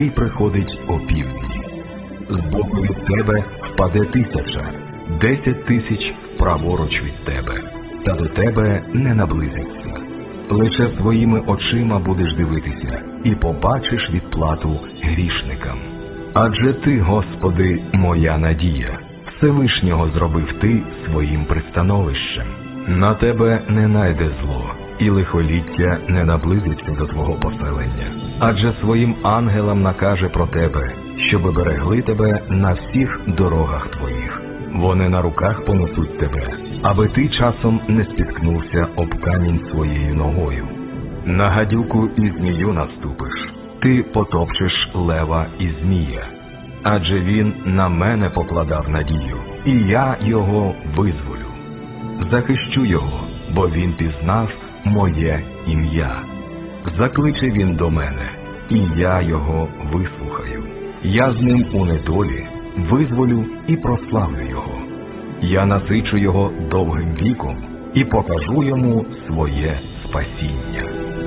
і приходить опівдні. Збоку від тебе впаде 1000, 10 тисяч праворуч від тебе, та до тебе не наблизиться. Лише своїми очима будеш дивитися і побачиш відплату грішникам. Адже ти, Господи, моя надія, Всевишнього зробив ти своїм пристановищем. На тебе не найде зло, і лихоліття не наблизиться до твого поселення. Адже своїм ангелам накаже про тебе, щоби берегли тебе на всіх дорогах твоїх. Вони на руках понесуть тебе, аби ти часом не спіткнувся об камінь своєю ногою. На гадюку і змію наступиш, ти потопчеш лева і змія. Адже він на мене покладав надію, і я його визволю. Захищу його, бо він пізнав моє ім'я. Закличе він до мене, і я його вислухаю. Я з ним у недолі визволю і прославлю його. Я насичу його довгим віком і покажу йому своє спасіння.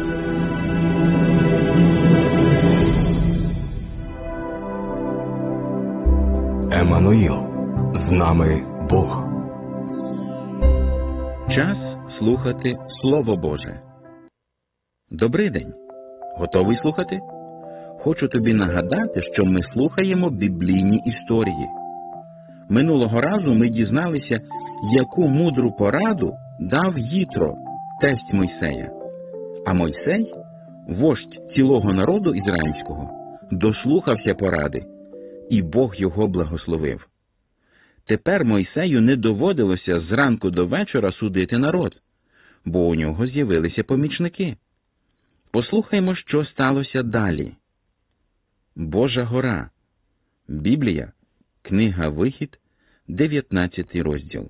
Еммануїл, з нами Бог. Час слухати Слово Боже. Добрий день! Готовий слухати? Хочу тобі нагадати, що ми слухаємо біблійні історії. Минулого разу ми дізналися, яку мудру пораду дав Єтро, тесть Мойсея. А Мойсей, вождь цілого народу ізраїльського, дослухався поради, і Бог його благословив. Тепер Мойсею не доводилося зранку до вечора судити народ, бо у нього з'явилися помічники. Послухаймо, що сталося далі. Божа гора. Біблія. Книга Вихід, 19 розділ.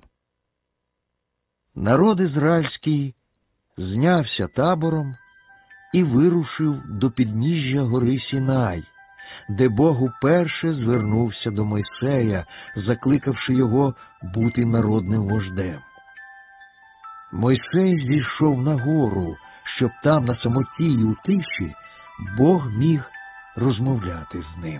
Народ ізраїльський знявся табором і вирушив до підніжжя гори Сінай, де Бог уперше звернувся до Мойсея, закликавши його бути народним вождем. Мойсей зійшов на гору, щоб там на самоті й у тиші Бог міг розмовляти з ним.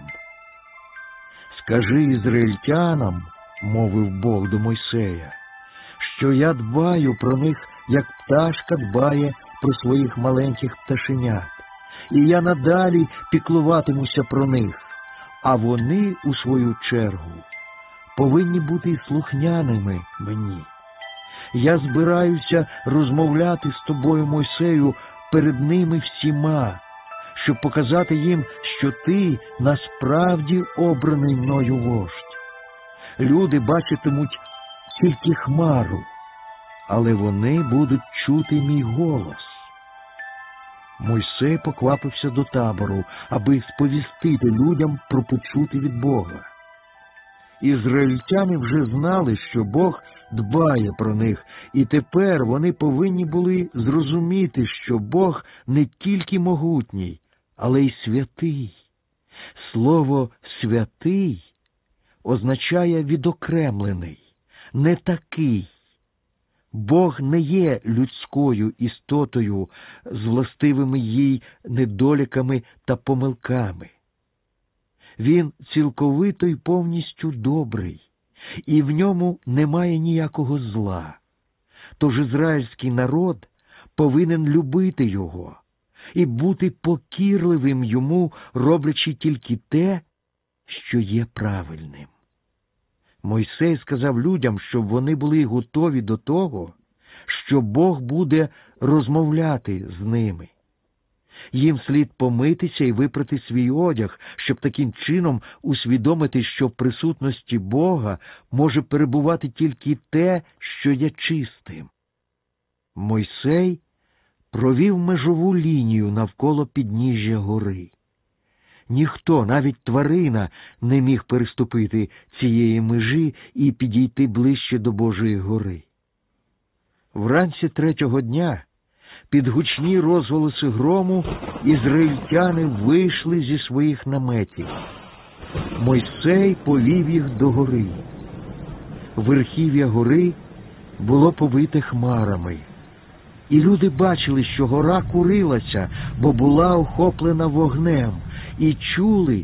«Скажи ізраїльтянам, – мовив Бог до Мойсея, – що я дбаю про них, як пташка дбає про своїх маленьких пташенят, і я надалі піклуватимуся про них, а вони, у свою чергу, повинні бути слухняними мені. Я збираюся розмовляти з тобою, Мойсею, перед ними всіма, щоб показати їм, що ти насправді обраний мною вождь. Люди бачитимуть тільки хмару, але вони будуть чути мій голос». Мойсей поквапився до табору, аби сповістити людям про почуте від Бога. Ізраїльтяни вже знали, що Бог дбає про них, і тепер вони повинні були зрозуміти, що Бог не тільки могутній, але й святий. Слово «святий» означає «відокремлений», «не такий». Бог не є людською істотою з властивими їй недоліками та помилками. Він цілковито й повністю добрий, і в ньому немає ніякого зла. Тож ізраїльський народ повинен любити його і бути покірливим йому, роблячи тільки те, що є правильним. Мойсей сказав людям, щоб вони були готові до того, що Бог буде розмовляти з ними. Їм слід помитися і випрати свій одяг, щоб таким чином усвідомити, що в присутності Бога може перебувати тільки те, що є чистим. Мойсей провів межову лінію навколо підніжжя гори. Ніхто, навіть тварина, не міг переступити цієї межі і підійти ближче до Божої гори. Вранці третього дня, під гучні розголоси грому, ізраїльтяни вийшли зі своїх наметів. Мойсей повів їх до гори. Верхів'я гори було повите хмарами. І люди бачили, що гора курилася, бо була охоплена вогнем, і чули,